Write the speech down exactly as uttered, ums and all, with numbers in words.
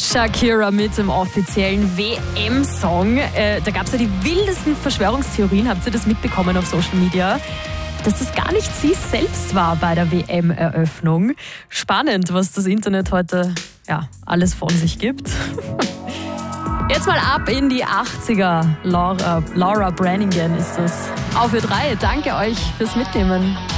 Shakira mit dem offiziellen W M-Song. Äh, da gab es ja die wildesten Verschwörungstheorien, habt ihr das mitbekommen auf Social Media? Dass das gar nicht sie selbst war bei der W M-Eröffnung. Spannend, was das Internet heute ja, alles von sich gibt. Jetzt mal ab in die achtziger. Laura, Laura Branigan ist das. Auf Ö drei. Danke euch fürs Mitnehmen.